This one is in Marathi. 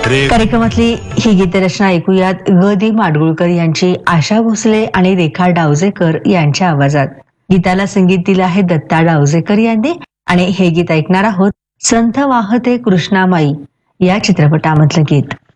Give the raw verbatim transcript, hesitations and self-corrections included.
कार्यक्रमातली ही गीतरचना ऐकूयात ग दी माडगुळकर यांची आशा भोसले आणि रेखा डावजेकर यांच्या आवाजात. गीताला संगीत दिलं आहे दत्ता डावजेकर यांनी आणि हे गीत ऐकणार आहोत संथ वाहते कृष्णामाई या चित्रपटामधलं गीत.